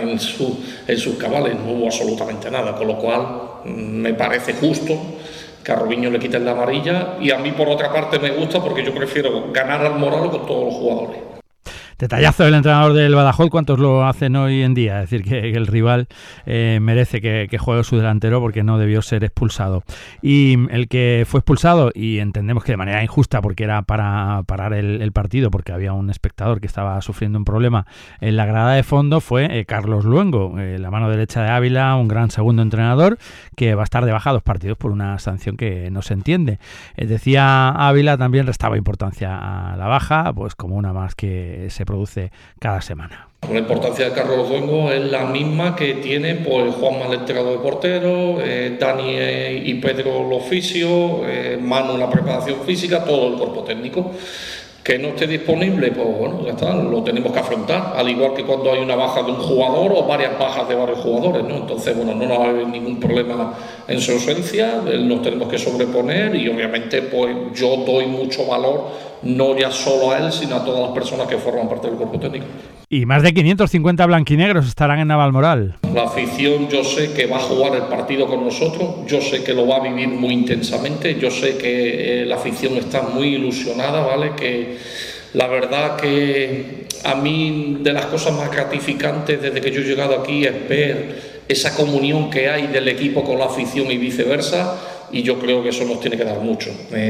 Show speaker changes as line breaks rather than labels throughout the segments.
en sus cabales, no hubo absolutamente nada, con lo cual me parece justo que a Robinho le quiten la amarilla, y a mí por otra parte me gusta porque yo prefiero ganar al Moral con todos los jugadores.
Detallazo del entrenador del Badajoz, ¿cuántos lo hacen hoy en día? Es decir, que el rival merece que juegue su delantero porque no debió ser expulsado. Y el que fue expulsado, y entendemos que de manera injusta porque era para parar el partido, porque había un espectador que estaba sufriendo un problema en la grada de fondo, fue Carlos Luengo, la mano derecha de Ávila, un gran segundo entrenador que va a estar de baja 2 partidos por una sanción que no se entiende. Decía Ávila, también restaba importancia a la baja, pues como una más que se produce cada semana.
La importancia de Carlos Luengo es la misma que tiene pues Juanma, el entrenador de portero, Dani y Pedro los fisios, Manu la preparación física, todo el cuerpo técnico. Que no esté disponible, pues bueno, ya está, lo tenemos que afrontar, al igual que cuando hay una baja de un jugador o varias bajas de varios jugadores, ¿no? Entonces, bueno, no va a haber ningún problema en su ausencia, nos tenemos que sobreponer, y obviamente pues yo doy mucho valor, no ya solo a él, sino a todas las personas que forman parte del cuerpo técnico.
Y más de 550 blanquinegros estarán en Navalmoral.
La afición, yo sé que va a jugar el partido con nosotros, yo sé que lo va a vivir muy intensamente, yo sé que la afición está muy ilusionada, ¿vale? Que la verdad que a mí de las cosas más gratificantes desde que yo he llegado aquí es ver esa comunión que hay del equipo con la afición y viceversa, y yo creo que eso nos tiene que dar mucho.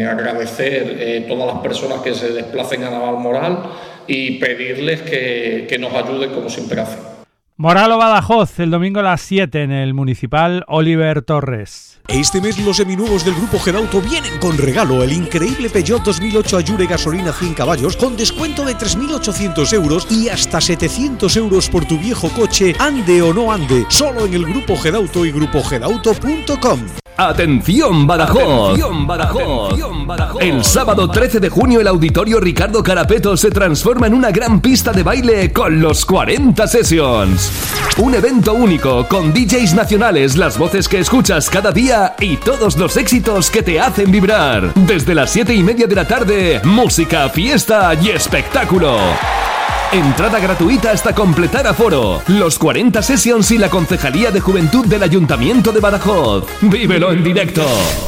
Agradecer todas las personas que se desplacen a Navalmoral y pedirles que nos ayuden como siempre hacen.
Moral o Badajoz, el domingo a las 7 en el Municipal Oliver Torres.
Este mes los seminuevos del Grupo Gedauto vienen con regalo: el increíble Peugeot 2008 Allure gasolina 100 caballos con descuento de 3.800 euros y hasta 700 euros por tu viejo coche, ande o no ande, solo en el Grupo Gedauto y grupogedauto.com.
¡Atención Badajoz! ¡Atención Badajoz! ¡Atención Badajoz! El sábado 13 de junio el Auditorio Ricardo Carapeto se transforma en una gran pista de baile con los 40 Sessions. Un evento único con DJs nacionales, las voces que escuchas cada día y todos los éxitos que te hacen vibrar. Desde las 7:30 de la tarde, música, fiesta y espectáculo. Entrada gratuita hasta completar aforo. Los 40 Sessions y la Concejalía de Juventud del Ayuntamiento de Badajoz. ¡Vívelo en directo!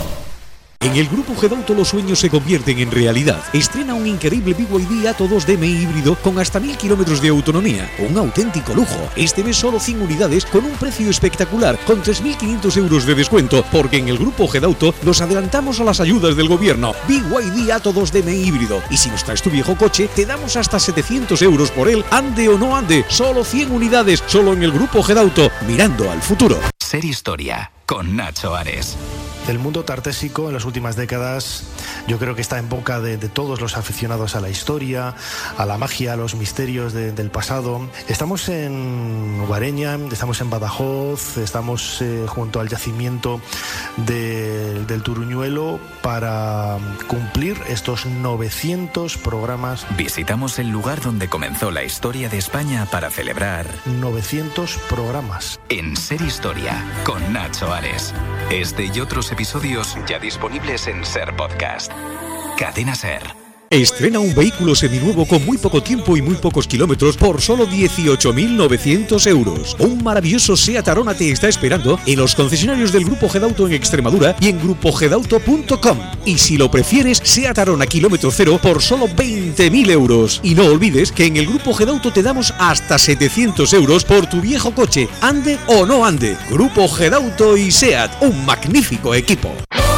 En el Grupo Gedauto los sueños se convierten en realidad. Estrena un increíble BYD Atto 2 DMI híbrido con hasta 1000 kilómetros de autonomía. Un auténtico lujo. Este mes solo 100 unidades con un precio espectacular, con 3.500 euros de descuento, porque en el Grupo Gedauto nos adelantamos a las ayudas del gobierno. BYD Atto 2 DMI híbrido. Y si nos traes tu viejo coche, te damos hasta 700 euros por él, ande o no ande. Solo 100 unidades, solo en el Grupo Gedauto, mirando al futuro.
Ser Historia, con Nacho Ares.
El mundo tartésico en las últimas décadas yo creo que está en boca de todos los aficionados a la historia, a la magia, a los misterios del pasado. Estamos en Guareña, estamos en Badajoz, estamos junto al yacimiento del Turuñuelo para cumplir estos 900 programas.
Visitamos el lugar donde comenzó la historia de España para celebrar
900 programas.
En Ser Historia, con Nacho Ares. Este y otros episodios ya disponibles en Ser Podcast. Cadena Ser.
Estrena un vehículo seminuevo con muy poco tiempo y muy pocos kilómetros por solo 18.900 euros. Un maravilloso SEAT Arona te está esperando en los concesionarios del Grupo Gedauto en Extremadura y en grupogedauto.com. Y si lo prefieres, SEAT Arona kilómetro cero por solo 20.000 euros. Y no olvides que en el Grupo Gedauto te damos hasta 700 euros por tu viejo coche, ande o no ande. Grupo Gedauto y SEAT, un magnífico equipo.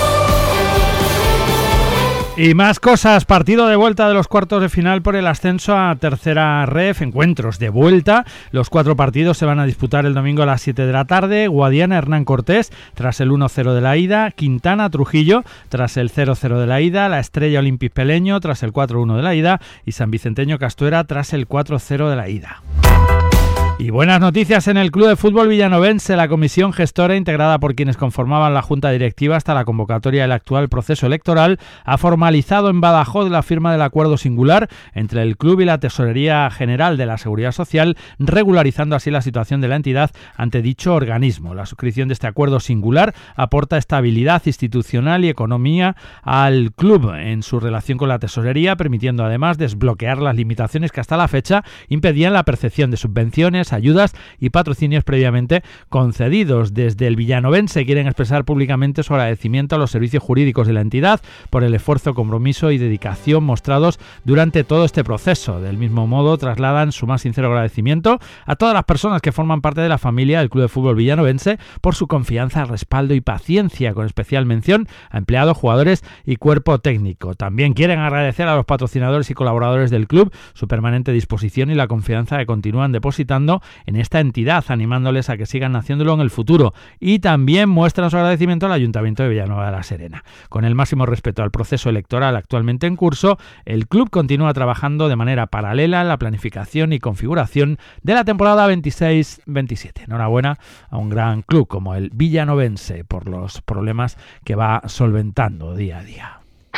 Y más cosas, partido de vuelta de los cuartos de final por el ascenso a tercera ref, encuentros de vuelta. Los 4 partidos se van a disputar el domingo a las 7 de la tarde. Guadiana Hernán Cortés tras el 1-0 de la ida, Quintana Trujillo tras el 0-0 de la ida, La Estrella Olympic Peleño tras el 4-1 de la ida y San Vicenteño Castuera tras el 4-0 de la ida. Y buenas noticias en el Club de Fútbol Villanovense. La comisión gestora, integrada por quienes conformaban la junta directiva hasta la convocatoria del actual proceso electoral, ha formalizado en Badajoz la firma del acuerdo singular entre el club y la Tesorería General de la Seguridad Social, regularizando así la situación de la entidad ante dicho organismo. La suscripción de este acuerdo singular aporta estabilidad institucional y economía al club en su relación con la Tesorería, permitiendo además desbloquear las limitaciones que hasta la fecha impedían la percepción de subvenciones, subvenciones, ayudas y patrocinios previamente concedidos. Desde el villanovense quieren expresar públicamente su agradecimiento a los servicios jurídicos de la entidad por el esfuerzo, compromiso y dedicación mostrados durante todo este proceso. Del mismo modo, trasladan su más sincero agradecimiento a todas las personas que forman parte de la familia del Club de Fútbol Villanovense por su confianza, respaldo y paciencia, con especial mención a empleados, jugadores y cuerpo técnico. También quieren agradecer a los patrocinadores y colaboradores del club su permanente disposición y la confianza que continúan depositando en esta entidad, animándoles a que sigan haciéndolo en el futuro. Y también muestran su agradecimiento al Ayuntamiento de Villanueva de la Serena. Con el máximo respeto al proceso electoral actualmente en curso, el club continúa trabajando de manera paralela en la planificación y configuración de la temporada 26-27. Enhorabuena a un gran club como el villanovense por los problemas que va solventando día a día.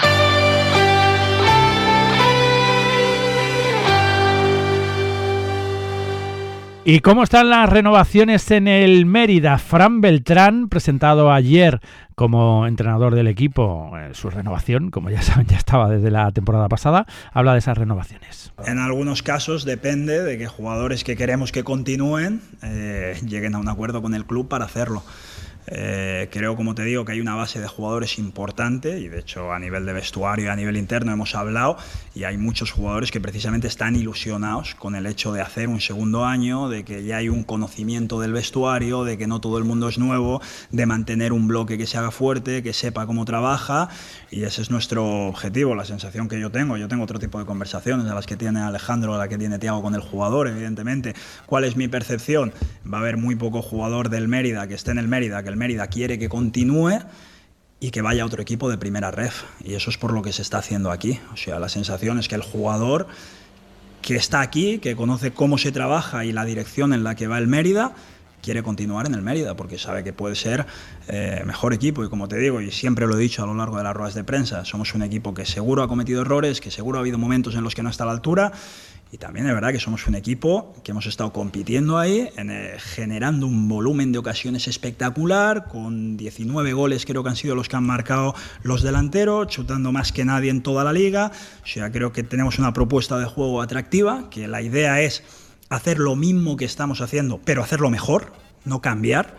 ¿Y cómo están las renovaciones en el Mérida? Fran Beltrán, presentado ayer como entrenador del equipo, su renovación, como ya saben, ya estaba desde la temporada pasada, habla de esas renovaciones.
En algunos casos depende de que jugadores que queremos que continúen lleguen a un acuerdo con el club para hacerlo. Creo, como te digo, que hay una base de jugadores importante y de hecho a nivel de vestuario y a nivel interno hemos hablado y hay muchos jugadores que precisamente están ilusionados con el hecho de hacer un segundo año, de que ya hay un conocimiento del vestuario, de que no todo el mundo es nuevo, de mantener un bloque que se haga fuerte, que sepa cómo trabaja, y ese es nuestro objetivo, la sensación que yo tengo. Yo tengo otro tipo de conversaciones a las que tiene Alejandro, a la que tiene Thiago con el jugador, evidentemente. ¿Cuál es mi percepción? Va a haber muy poco jugador del Mérida que esté en el Mérida, que el Mérida quiere que continúe y que vaya a otro equipo de primera ref, y eso es por lo que se está haciendo aquí. O sea, la sensación es que el jugador que está aquí, que conoce cómo se trabaja y la dirección en la que va el Mérida, quiere continuar en el Mérida porque sabe que puede ser mejor equipo. Y como te digo, y siempre lo he dicho a lo largo de las ruedas de prensa, somos un equipo que seguro ha cometido errores, que seguro ha habido momentos en los que no está a la altura. Y también es verdad que somos un equipo que hemos estado compitiendo ahí, generando un volumen de ocasiones espectacular, con 19 goles creo que han sido los que han marcado los delanteros, chutando más que nadie en toda la liga. O sea, creo que tenemos una propuesta de juego atractiva, que la idea es hacer lo mismo que estamos haciendo, pero hacerlo mejor, no cambiar.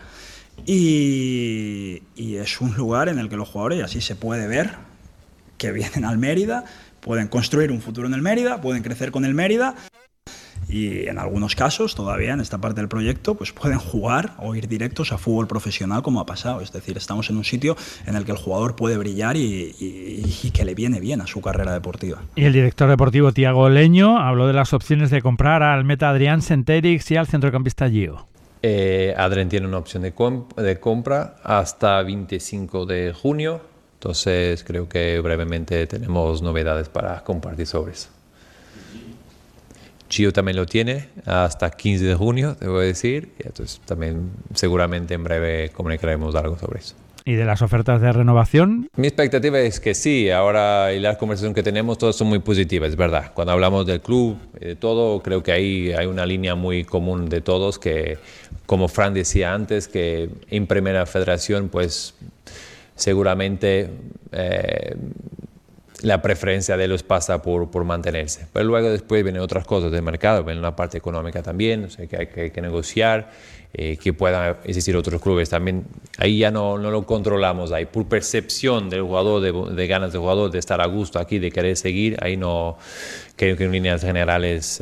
Y es un lugar en el que los jugadores, y así se puede ver, que vienen al Mérida, pueden construir un futuro en el Mérida, pueden crecer con el Mérida y en algunos casos todavía en esta parte del proyecto pues pueden jugar o ir directos a fútbol profesional como ha pasado. Es decir, estamos en un sitio en el que el jugador puede brillar y que le viene bien a su carrera deportiva.
Y el director deportivo Thiago Leño habló de las opciones de comprar al meta Adrián Centerix y al centrocampista Gio.
Adrián tiene una opción de compra hasta 25 de junio. Entonces creo que brevemente tenemos novedades para compartir sobre eso. Gio también lo tiene hasta 15 de junio, debo decir. Y entonces también seguramente en breve comunicaremos algo sobre eso.
¿Y de las ofertas de renovación?
Mi expectativa es que sí. Ahora y la conversación que tenemos todas son muy positivas, es verdad. Cuando hablamos del club y de todo, creo que ahí hay una línea muy común de todos que, como Fran decía antes, que en Primera Federación pues seguramente la preferencia de ellos pasa por mantenerse. Pero luego después vienen otras cosas del mercado, viene la parte económica también, o sea, que hay que negociar, que puedan existir otros clubes también. Ahí ya no lo controlamos, ahí por percepción del jugador, de ganas del jugador, de estar a gusto aquí, de querer seguir, ahí no, creo que en líneas generales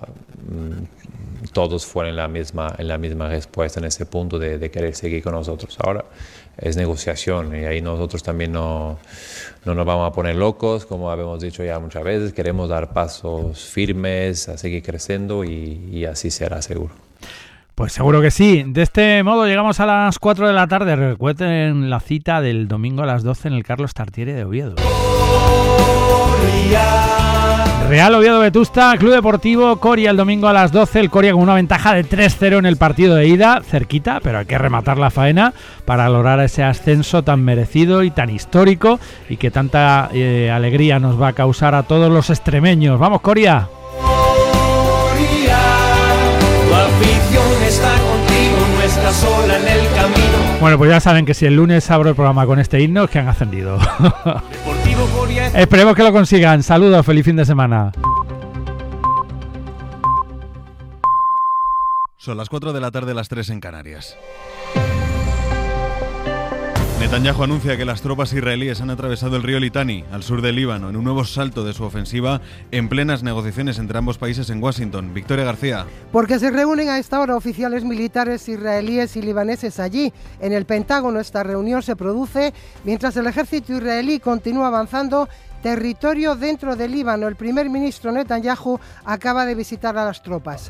todos fueron en la misma respuesta en ese punto de querer seguir con nosotros. Ahora es negociación y ahí nosotros también no nos vamos a poner locos, como habíamos dicho ya muchas veces. Queremos dar pasos firmes, a seguir creciendo y así será seguro.
Pues seguro que sí. De este modo llegamos a las 4 de la tarde. Recuerden la cita del domingo a las 12 en el Carlos Tartiere de Oviedo. Real Oviedo Vetusta, Club Deportivo Coria el domingo a las 12. El Coria con una ventaja de 3-0 en el partido de ida, cerquita, pero hay que rematar la faena para lograr ese ascenso tan merecido y tan histórico y que tanta alegría nos va a causar a todos los extremeños. ¡Vamos, Coria!
Tu afición está contigo, no estás sola en el camino.
Bueno, pues ya saben que si el lunes abro el programa con este himno es que han ascendido. Esperemos que lo consigan. Saludos, feliz fin de semana.
Son las 4 de la tarde, las 3 en Canarias. Netanyahu anuncia que las tropas israelíes han atravesado el río Litani, al sur del Líbano, en un nuevo salto de su ofensiva en plenas negociaciones entre ambos países en Washington. Victoria García.
Porque se reúnen a esta hora oficiales militares israelíes y libaneses allí. En el Pentágono esta reunión se produce mientras el ejército israelí continúa avanzando territorio dentro del Líbano. El primer ministro Netanyahu acaba de visitar a las tropas.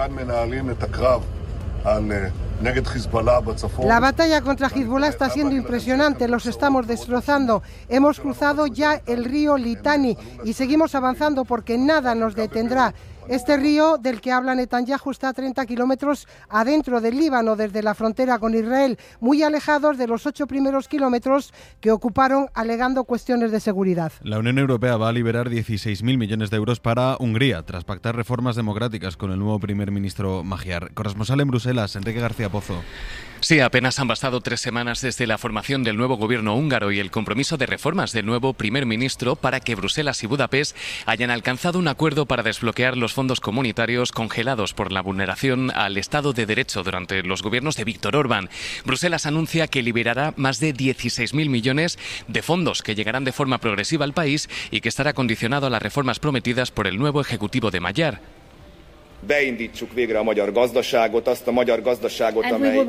La batalla contra Hezbollah está siendo impresionante, los estamos destrozando. Hemos cruzado ya el río Litani y seguimos avanzando porque nada nos detendrá. Este río del que habla Netanyahu está a 30 kilómetros adentro del Líbano, desde la frontera con Israel, muy alejados de los 8 primeros kilómetros que ocuparon alegando cuestiones de seguridad.
La Unión Europea va a liberar 16.000 millones de euros para Hungría, tras pactar reformas democráticas con el nuevo primer ministro Magyar. Corresponsal en Bruselas, Enrique García Pozo.
Sí, apenas han bastado 3 semanas desde la formación del nuevo gobierno húngaro y el compromiso de reformas del nuevo primer ministro para que Bruselas y Budapest hayan alcanzado un acuerdo para desbloquear los fondos comunitarios congelados por la vulneración al Estado de Derecho durante los gobiernos de Víktor Orbán. Bruselas anuncia que liberará más de 16.000 millones de fondos que llegarán de forma progresiva al país y que estará condicionado a las reformas prometidas por el nuevo ejecutivo de Magyar.
Beindítsuk végre a magyar gazdaságot, azt a magyar gazdaságot, amely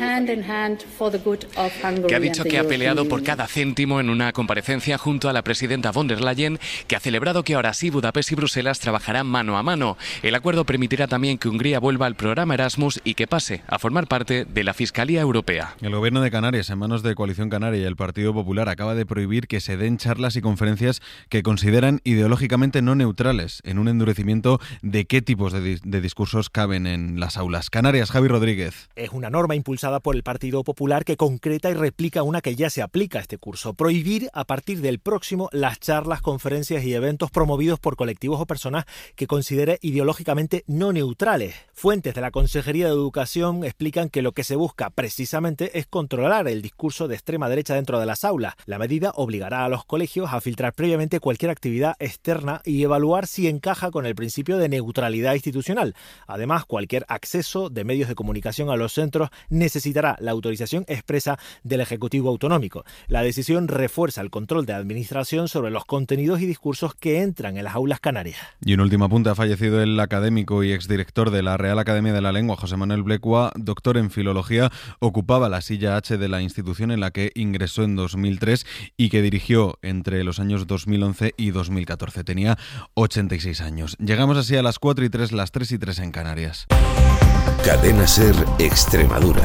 que ha dicho que ha peleado por cada céntimo en una comparecencia junto a la presidenta von der Leyen, que ha celebrado que ahora sí Budapest y Bruselas trabajarán mano a mano. El acuerdo permitirá también que Hungría vuelva al programa Erasmus y que pase a formar parte de la Fiscalía Europea.
El gobierno de Canarias, en manos de Coalición Canaria y el Partido Popular, acaba de prohibir que se den charlas y conferencias que consideran ideológicamente no neutrales, en un endurecimiento de qué tipos de discursos caben en las aulas. Canarias, Javi Rodríguez.
Es una norma impulsada por el Partido Popular que concreta y replica una que ya se aplica a este curso. Prohibir a partir del próximo las charlas, conferencias y eventos promovidos por colectivos o personas que considere ideológicamente no neutrales. Fuentes de la Consejería de Educación explican que lo que se busca precisamente es controlar el discurso de extrema derecha dentro de las aulas. La medida obligará a los colegios a filtrar previamente cualquier actividad externa y evaluar si encaja con el principio de neutralidad institucional. Además, cualquier acceso de medios de comunicación a los centros necesitará la autorización expresa del Ejecutivo Autonómico. La decisión refuerza el control de administración sobre los contenidos y discursos que entran en las aulas canarias.
Y un último apunte: ha fallecido el académico y exdirector de la Real Academia de la Lengua, José Manuel Blecua, doctor en Filología. Ocupaba la silla H de la institución en la que ingresó en 2003 y que dirigió entre los años 2011 y 2014. Tenía 86 años. Llegamos así a las 4 y 3, las 3 y 3 en Canarias.
Cadena SER Extremadura.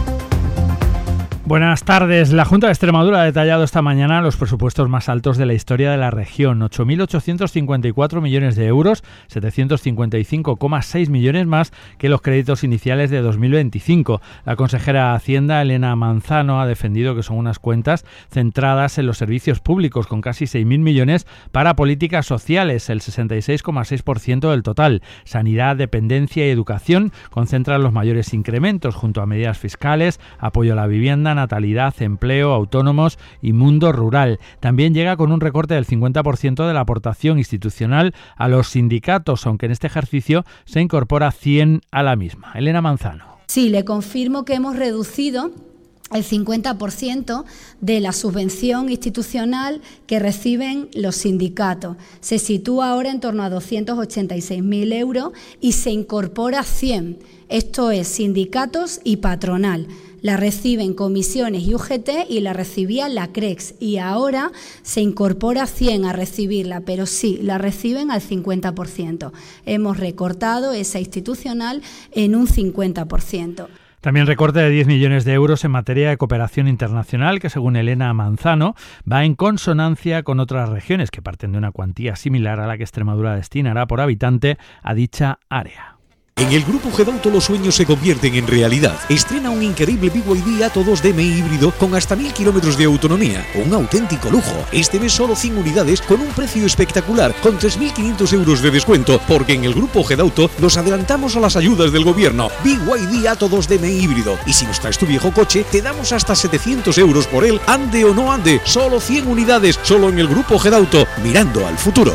Buenas tardes. La Junta de Extremadura ha detallado esta mañana los presupuestos más altos de la historia de la región. 8.854 millones de euros, 755,6 millones más que los créditos iniciales de 2025. La consejera de Hacienda, Elena Manzano, ha defendido que son unas cuentas centradas en los servicios públicos, con casi 6.000 millones para políticas sociales, el 66,6% del total. Sanidad, dependencia y educación concentran los mayores incrementos, junto a medidas fiscales, apoyo a la vivienda, natalidad, empleo, autónomos y mundo rural. También llega con un recorte del 50% de la aportación institucional a los sindicatos, aunque en este ejercicio se incorpora 100 a la misma. Elena Manzano.
Sí, le confirmo que hemos reducido el 50% de la subvención institucional que reciben los sindicatos. Se sitúa ahora en torno a 286.000 euros y se incorpora 100. Esto es sindicatos y patronal. La reciben comisiones y UGT y la recibía la CREX y ahora se incorpora 100 a recibirla, pero sí, la reciben al 50%. Hemos recortado esa institucional en un 50%.
También recorte de 10 millones de euros en materia de cooperación internacional que, según Elena Manzano, va en consonancia con otras regiones que parten de una cuantía similar a la que Extremadura destinará por habitante a dicha área.
En el Grupo Gedauto los sueños se convierten en realidad. Estrena un increíble BYD Atto 2 DMI híbrido con hasta 1.000 kilómetros de autonomía. Un auténtico lujo. Este mes solo 100 unidades con un precio espectacular, con 3.500 euros de descuento, porque en el Grupo Gedauto nos adelantamos a las ayudas del gobierno. BYD Atto 2 DMI híbrido. Y si nos traes tu viejo coche, te damos hasta 700 euros por él, ande o no ande. Solo 100 unidades, solo en el Grupo Gedauto. Mirando al futuro.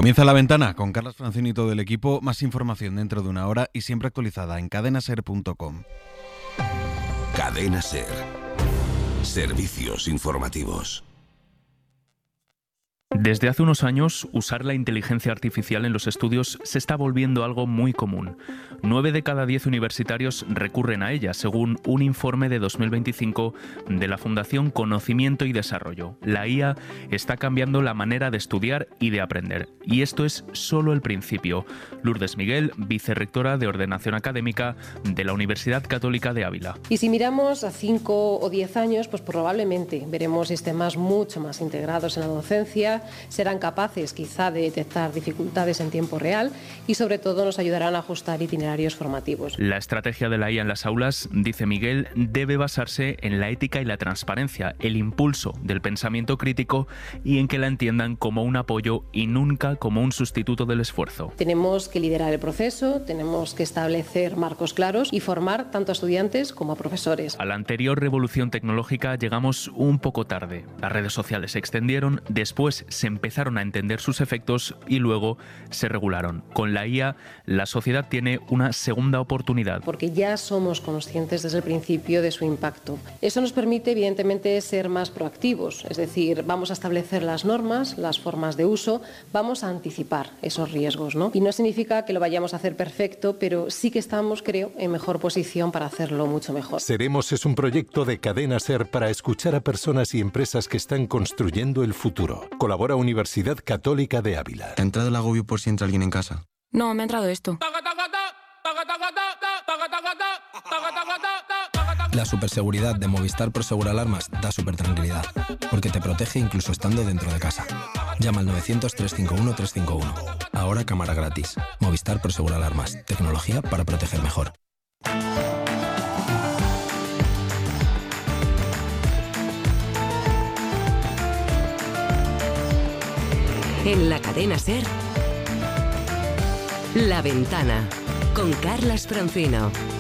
Comienza La Ventana con Carlas Francini y todo el equipo. Más información dentro de una hora y siempre actualizada en cadenaser.com.
Cadena Ser. Servicios informativos.
Desde hace unos años, usar la inteligencia artificial en los estudios se está volviendo algo muy común. 9 de cada 10 universitarios recurren a ella, según un informe de 2025 de la Fundación Conocimiento y Desarrollo. La IA está cambiando la manera de estudiar y de aprender. Y esto es solo el principio. Lourdes Miguel, vicerrectora de Ordenación Académica de la Universidad Católica de Ávila.
Y si miramos a 5 o 10 años, pues probablemente veremos sistemas mucho más integrados en la docencia, serán capaces quizá de detectar dificultades en tiempo real y sobre todo nos ayudarán a ajustar itinerarios formativos.
La estrategia de la IA en las aulas, dice Miguel, debe basarse en la ética y la transparencia, el impulso del pensamiento crítico y en que la entiendan como un apoyo y nunca como un sustituto del esfuerzo.
Tenemos que liderar el proceso, tenemos que establecer marcos claros y formar tanto a estudiantes como a profesores.
A la anterior revolución tecnológica llegamos un poco tarde. Las redes sociales se extendieron, después se empezaron a entender sus efectos y luego se regularon. Con la IA, la sociedad tiene una segunda oportunidad.
Porque ya somos conscientes desde el principio de su impacto. Eso nos permite, evidentemente, ser más proactivos. Es decir, vamos a establecer las normas, las formas de uso, vamos a anticipar esos riesgos, ¿no? Y no significa que lo vayamos a hacer perfecto, pero sí que estamos, creo, en mejor posición para hacerlo mucho mejor.
Seremos es un proyecto de Cadena Ser para escuchar a personas y empresas que están construyendo el futuro. Colabora Universidad Católica de Ávila.
¿Te ha entrado el agobio por si entra alguien en casa?
No, me ha entrado esto.
La superseguridad de Movistar Prosegur Alarmas da súper tranquilidad, porque te protege incluso estando dentro de casa. Llama al 900-351-351. Ahora cámara gratis. Movistar Prosegur Alarmas. Tecnología para proteger mejor.
En la cadena Ser, La Ventana, con Carlas Francino.